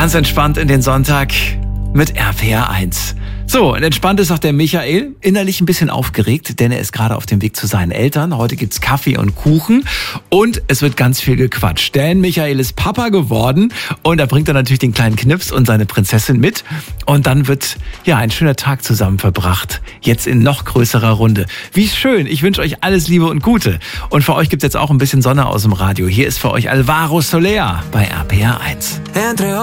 Ganz entspannt in den Sonntag mit RPR 1. So, und entspannt ist auch der Michael, innerlich ein bisschen aufgeregt, denn er ist gerade auf dem Weg zu seinen Eltern. Heute gibt's Kaffee und Kuchen und es wird ganz viel gequatscht, denn Michael ist Papa geworden und da bringt er natürlich den kleinen Knips und seine Prinzessin mit und dann wird ja ein schöner Tag zusammen verbracht, jetzt in noch größerer Runde. Wie schön, ich wünsche euch alles Liebe und Gute und für euch gibt's jetzt auch ein bisschen Sonne aus dem Radio. Hier ist für euch Alvaro Soler bei RPR 1.